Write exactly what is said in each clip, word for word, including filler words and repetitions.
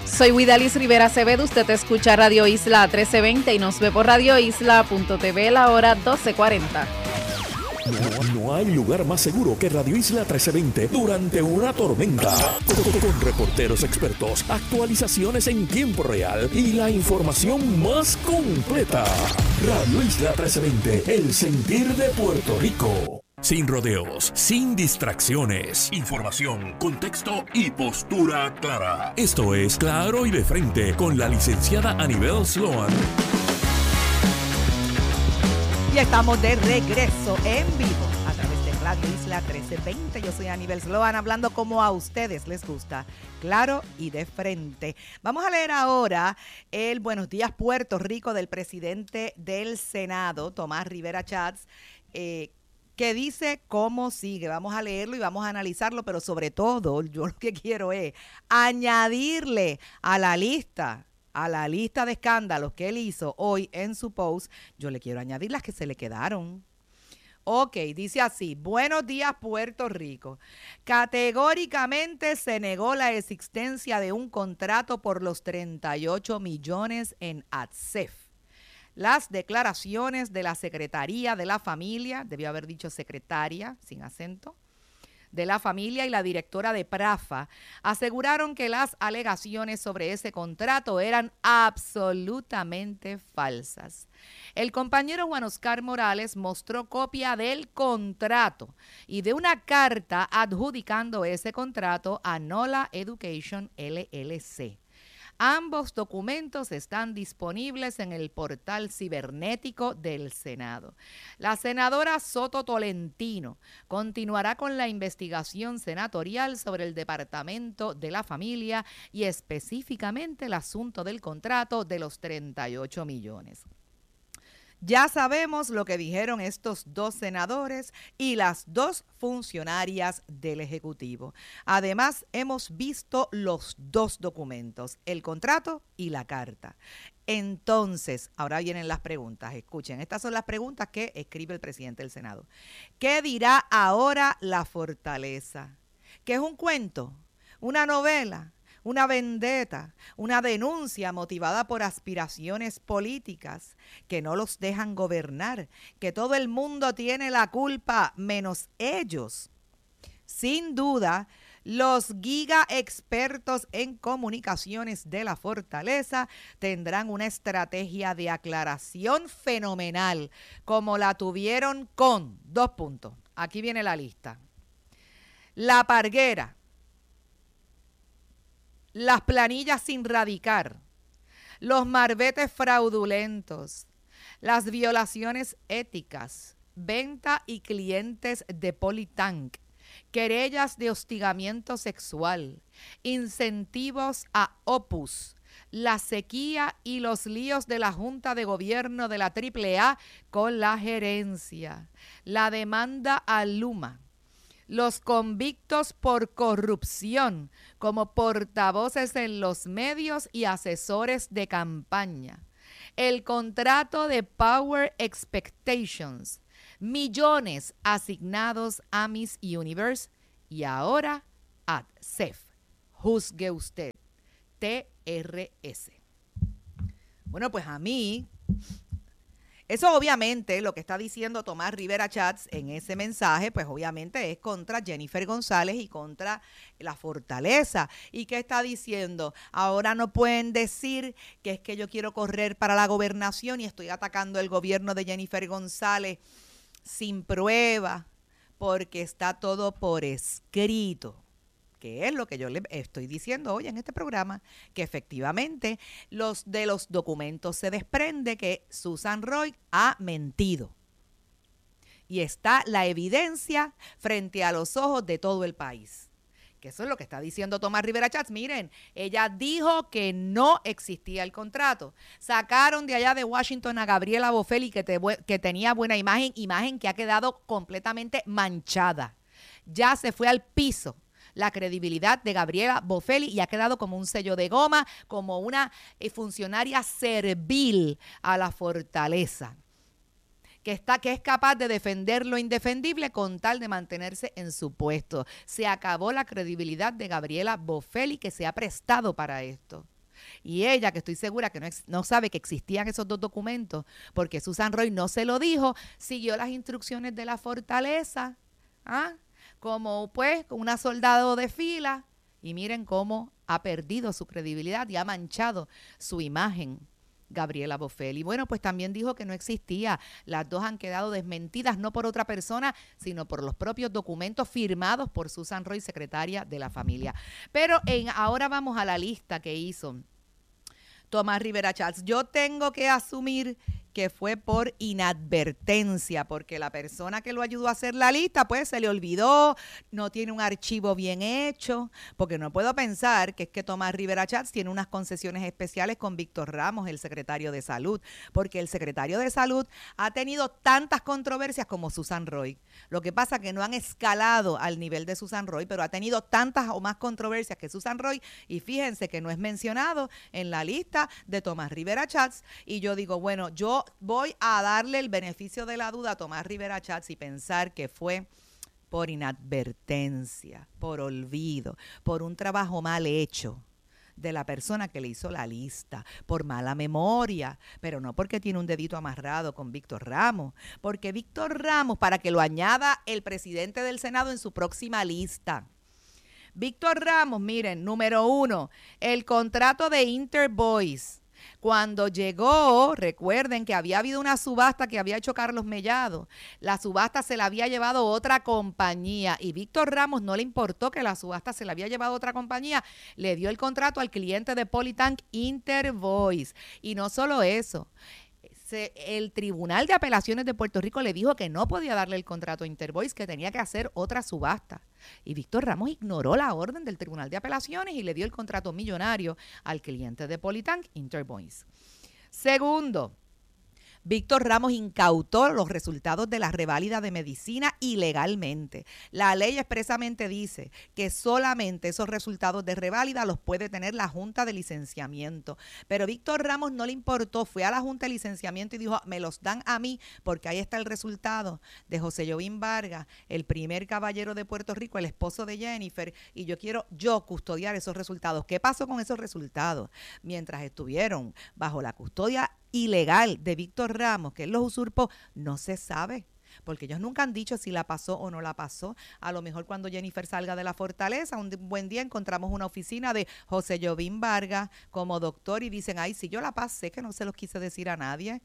Soy Widalis Rivera Acevedo, usted escucha Radio Isla trece veinte y nos ve por radio isla punto t v la hora doce cuarenta. No, no hay lugar más seguro que Radio Isla trece veinte durante una tormenta. Con, con reporteros expertos, actualizaciones en tiempo real y la información más completa. Radio Isla trece veinte, el sentir de Puerto Rico. Sin rodeos, sin distracciones. Información, contexto y postura clara. Esto es Claro y de Frente con la licenciada Anibel Sloan. Y estamos de regreso en vivo a través de Radio Isla trece veinte. Yo soy Anibel Sloan, hablando como a ustedes les gusta, claro y de frente. Vamos a leer ahora el Buenos Días Puerto Rico del presidente del Senado, Tomás Rivera Chats, eh, que dice cómo sigue. Vamos a leerlo y vamos a analizarlo, pero sobre todo yo lo que quiero es añadirle a la lista a la lista de escándalos que él hizo hoy en su post, yo le quiero añadir las que se le quedaron. Ok, dice así: buenos días Puerto Rico. Categóricamente se negó la existencia de un contrato por los treinta y ocho millones en A T S E F. Las declaraciones de la Secretaría de la Familia, debió haber dicho secretaria, sin acento, de la Familia y la directora de PRAFA aseguraron que las alegaciones sobre ese contrato eran absolutamente falsas. El compañero Juan Oscar Morales mostró copia del contrato y de una carta adjudicando ese contrato a Nola Education L L C. Ambos documentos están disponibles en el portal cibernético del Senado. La senadora Soto Tolentino continuará con la investigación senatorial sobre el Departamento de la Familia y específicamente el asunto del contrato de los treinta y ocho millones. Ya sabemos lo que dijeron estos dos senadores y las dos funcionarias del Ejecutivo. Además, hemos visto los dos documentos, el contrato y la carta. Entonces, ahora vienen las preguntas. Escuchen, estas son las preguntas que escribe el presidente del Senado. ¿Qué dirá ahora la Fortaleza? ¿Qué es un cuento? ¿Una novela? Una vendetta, una denuncia motivada por aspiraciones políticas que no los dejan gobernar, que todo el mundo tiene la culpa menos ellos. Sin duda, los giga expertos en comunicaciones de la Fortaleza tendrán una estrategia de aclaración fenomenal, como la tuvieron con, dos puntos, aquí viene la lista, La Parguera, las planillas sin radicar, los marbetes fraudulentos, las violaciones éticas, venta y clientes de Politank, querellas de hostigamiento sexual, incentivos a Opus, la sequía y los líos de la Junta de Gobierno de la triple A con la gerencia, la demanda a Luma, los convictos por corrupción como portavoces en los medios y asesores de campaña, el contrato de Power Expectations, millones asignados a Miss Universe y ahora A T S E F. Juzgue usted. T R S. Bueno, pues a mí, eso obviamente lo que está diciendo Tomás Rivera Chats en ese mensaje, pues obviamente es contra Jennifer González y contra la Fortaleza. ¿Y qué está diciendo? Ahora no pueden decir que es que yo quiero correr para la gobernación y estoy atacando el gobierno de Jennifer González sin prueba, porque está todo por escrito. Que es lo que yo le estoy diciendo hoy en este programa, que efectivamente los de los documentos se desprende que Susan Roy ha mentido. Y está la evidencia frente a los ojos de todo el país. Que eso es lo que está diciendo Tomás Rivera Chats. Miren, ella dijo que no existía el contrato. Sacaron de allá de Washington a Gabriela Boffelli, que, te, que tenía buena imagen, imagen que ha quedado completamente manchada. Ya se fue al piso la credibilidad de Gabriela Boffelli y ha quedado como un sello de goma, como una eh, funcionaria servil a la Fortaleza, que, está, que es capaz de defender lo indefendible con tal de mantenerse en su puesto. Se acabó la credibilidad de Gabriela Boffelli, que se ha prestado para esto. Y ella, que estoy segura que no, ex, no sabe que existían esos dos documentos, porque Susan Roy no se lo dijo, siguió las instrucciones de la fortaleza, ¿ah? como pues una soldado de fila, y miren cómo ha perdido su credibilidad y ha manchado su imagen. Gabriela Boffelli. Bueno, pues también dijo que no existía. Las dos han quedado desmentidas, no por otra persona, sino por los propios documentos firmados por Susan Roy, secretaria de la familia. Pero en, ahora vamos a la lista que hizo Tomás Rivera Chats. Yo tengo que asumir que fue por inadvertencia, porque la persona que lo ayudó a hacer la lista, pues se le olvidó, no tiene un archivo bien hecho, porque no puedo pensar que es que Tomás Rivera Chats tiene unas concesiones especiales con Víctor Ramos, el secretario de Salud, porque el secretario de Salud ha tenido tantas controversias como Susan Roy. Lo que pasa es que no han escalado al nivel de Susan Roy, pero ha tenido tantas o más controversias que Susan Roy, y fíjense que no es mencionado en la lista de Tomás Rivera Chats, y yo digo, bueno, yo voy a darle el beneficio de la duda a Tomás Rivera Chats y pensar que fue por inadvertencia, por olvido, por un trabajo mal hecho de la persona que le hizo la lista, por mala memoria, pero no porque tiene un dedito amarrado con Víctor Ramos, porque Víctor Ramos, para que lo añada el presidente del Senado en su próxima lista. Víctor Ramos, miren, número uno, el contrato de Intervoice. Cuando llegó, recuerden que había habido una subasta que había hecho Carlos Mellado. La subasta se la había llevado otra compañía y Víctor Ramos no le importó que la subasta se la había llevado otra compañía. Le dio el contrato al cliente de Polytank Intervoice. Y no solo eso. Se, el Tribunal de Apelaciones de Puerto Rico le dijo que no podía darle el contrato a Intervoice, que tenía que hacer otra subasta. Y Víctor Ramos ignoró la orden del Tribunal de Apelaciones y le dio el contrato millonario al cliente de Polytank, Intervoice. Segundo, Víctor Ramos incautó los resultados de la reválida de medicina ilegalmente. La ley expresamente dice que solamente esos resultados de reválida los puede tener la Junta de Licenciamiento. Pero Víctor Ramos no le importó, fue a la Junta de Licenciamiento y dijo, me los dan a mí porque ahí está el resultado de José Jovín Vargas, el primer caballero de Puerto Rico, el esposo de Jennifer, y yo quiero yo custodiar esos resultados. ¿Qué pasó con esos resultados? Mientras estuvieron bajo la custodia ilegal de Víctor Ramos, que él los usurpó, no se sabe, porque ellos nunca han dicho si la pasó o no la pasó. A lo mejor cuando Jennifer salga de la fortaleza, un buen día encontramos una oficina de José Jovín Vargas como doctor y dicen, ay, si yo la pasé, que no se los quise decir a nadie.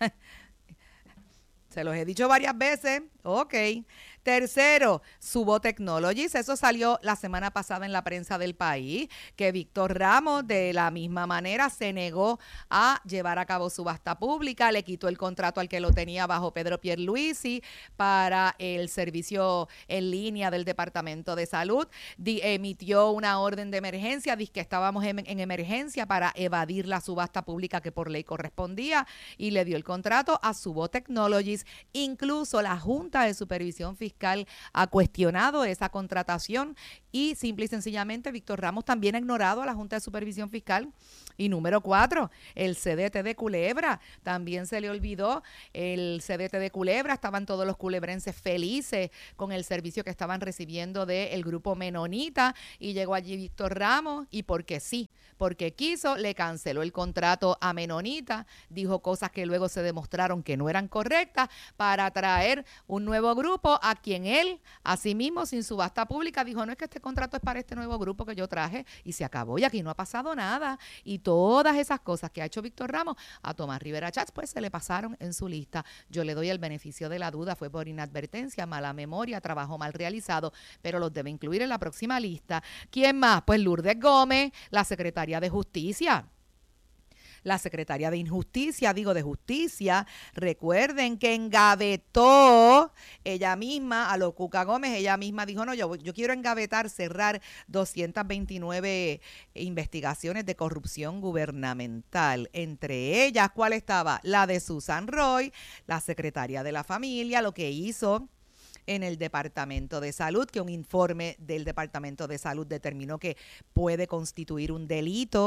Se los he dicho varias veces. Ok. Tercero, Subo Technologies. Eso salió la semana pasada en la prensa del país, que Víctor Ramos de la misma manera se negó a llevar a cabo subasta pública, le quitó el contrato al que lo tenía bajo Pedro Pierluisi para el servicio en línea del Departamento de Salud, Di, emitió una orden de emergencia, dice que estábamos en, en emergencia para evadir la subasta pública que por ley correspondía y le dio el contrato a Subo Technologies. Incluso la Junta de Supervisión Fiscal ha cuestionado esa contratación y simple y sencillamente Víctor Ramos también ha ignorado a la Junta de Supervisión Fiscal. Y número cuatro, el C D T de Culebra, también se le olvidó el C D T de Culebra, estaban todos los culebrenses felices con el servicio que estaban recibiendo del grupo Menonita y llegó allí Víctor Ramos y porque sí, porque quiso, le canceló el contrato a Menonita, dijo cosas que luego se demostraron que no eran correctas para traer un nuevo grupo a quien él, asimismo, sin subasta pública, dijo, no es que este contrato es para este nuevo grupo que yo traje y se acabó y aquí no ha pasado nada. Y todas esas cosas que ha hecho Víctor Ramos a Tomás Rivera Chats, pues se le pasaron en su lista. Yo le doy el beneficio de la duda, fue por inadvertencia, mala memoria, trabajo mal realizado, pero los debe incluir en la próxima lista. ¿Quién más? Pues Lourdes Gómez, la secretaria de Justicia. La secretaria de Injusticia, digo de Justicia, recuerden que engavetó ella misma, a lo Cuca Gómez, ella misma dijo, no, yo, yo quiero engavetar, cerrar doscientas veintinueve investigaciones de corrupción gubernamental. Entre ellas, ¿cuál estaba? La de Susan Roy, la secretaria de la familia, lo que hizo en el Departamento de Salud, que un informe del Departamento de Salud determinó que puede constituir un delito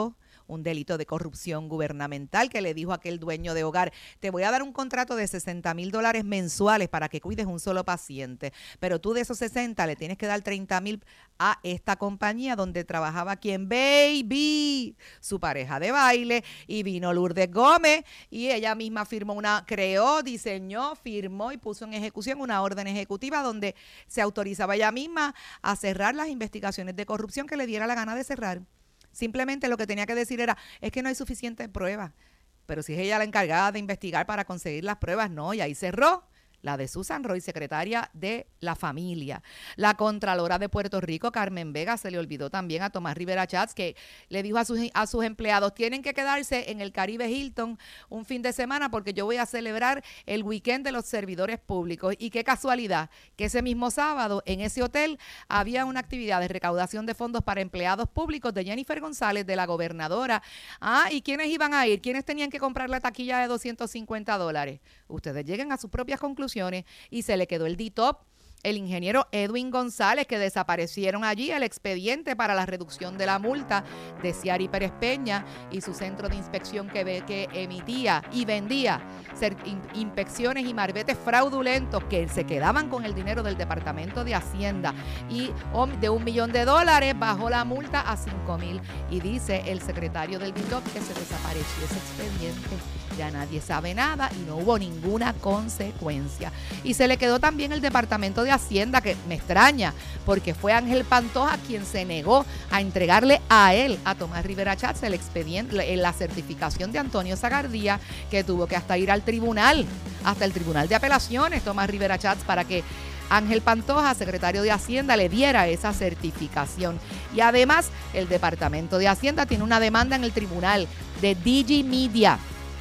un delito de corrupción gubernamental, que le dijo a aquel dueño de hogar, te voy a dar un contrato de sesenta mil dólares mensuales para que cuides un solo paciente, pero tú de esos sesenta le tienes que dar treinta mil a esta compañía donde trabajaba quien, Baby, su pareja de baile, y vino Lourdes Gómez y ella misma firmó una, creó, diseñó, firmó y puso en ejecución una orden ejecutiva donde se autorizaba ella misma a cerrar las investigaciones de corrupción que le diera la gana de cerrar. Simplemente lo que tenía que decir era, es que no hay suficientes pruebas, pero si es ella la encargada de investigar para conseguir las pruebas, no, y ahí cerró. La de Susan Roy, secretaria de la familia. La Contralora de Puerto Rico, Carmen Vega, se le olvidó también a Tomás Rivera Chats, que le dijo a sus, a sus empleados, tienen que quedarse en el Caribe Hilton un fin de semana porque yo voy a celebrar el weekend de los servidores públicos. Y qué casualidad que ese mismo sábado en ese hotel había una actividad de recaudación de fondos para empleados públicos de Jennifer González, de la gobernadora. Ah, ¿y quiénes iban a ir? ¿Quiénes tenían que comprar la taquilla de doscientos cincuenta dólares? Ustedes lleguen a sus propias conclusiones. Y se le quedó el D T O P, el ingeniero Edwin González, que desaparecieron allí el expediente para la reducción de la multa de Ciari Pérez Peña y su centro de inspección que, ve, que emitía y vendía in, inspecciones y marbetes fraudulentos que se quedaban con el dinero del Departamento de Hacienda, y de un millón de dólares bajó la multa a cinco mil, y dice el secretario del D T O P que se desapareció ese expediente. Ya nadie sabe nada y no hubo ninguna consecuencia. Y se le quedó también el Departamento de Hacienda, que me extraña, porque fue Ángel Pantoja quien se negó a entregarle a él, a Tomás Rivera Chats, el expediente, la certificación de Antonio Zagardía, que tuvo que hasta ir al tribunal, hasta el Tribunal de Apelaciones, Tomás Rivera Chats, para que Ángel Pantoja, secretario de Hacienda, le diera esa certificación. Y además, el Departamento de Hacienda tiene una demanda en el tribunal de Digimedia,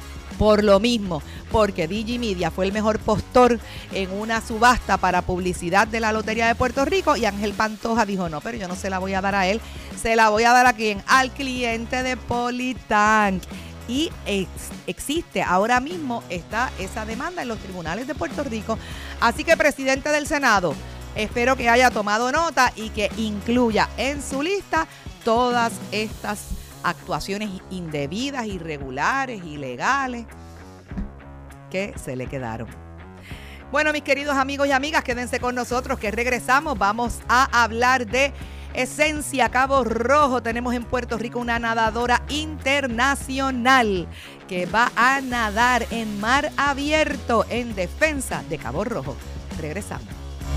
por lo mismo, porque Digimedia fue el mejor postor en una subasta para publicidad de la Lotería de Puerto Rico, y Ángel Pantoja dijo, no, pero yo no se la voy a dar a él, se la voy a dar a quién, al cliente de Politank. Y ex, existe, ahora mismo está esa demanda en los tribunales de Puerto Rico. Así que, presidente del Senado, espero que haya tomado nota y que incluya en su lista todas estas actuaciones indebidas, irregulares, ilegales que se le quedaron. Bueno, mis queridos amigos y amigas, quédense con nosotros que regresamos. Vamos a hablar de Esencia Cabo Rojo. Tenemos en Puerto Rico una nadadora internacional que va a nadar en mar abierto en defensa de Cabo Rojo. Regresamos.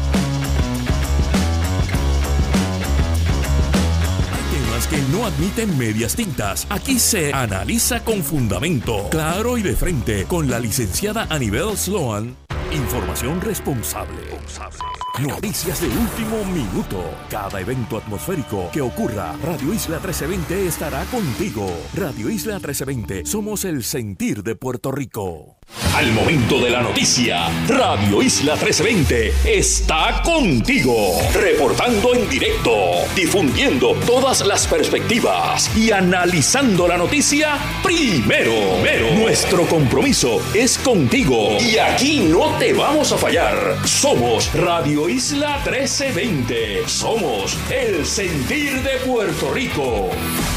Que no admiten medias tintas. Aquí se analiza con fundamento, claro y de frente, con la licenciada Anibel Sloan. Información responsable. Noticias de último minuto. Cada evento atmosférico que ocurra, Radio Isla trece veinte estará contigo. Radio Isla trece veinte, somos el sentir de Puerto Rico. Al momento de la noticia, Radio Isla trece veinte está contigo, reportando en directo, difundiendo todas las perspectivas y analizando la noticia primero. primero. Nuestro compromiso es contigo y aquí no te vamos a fallar. Somos Radio Isla trece veinte, somos el sentir de Puerto Rico.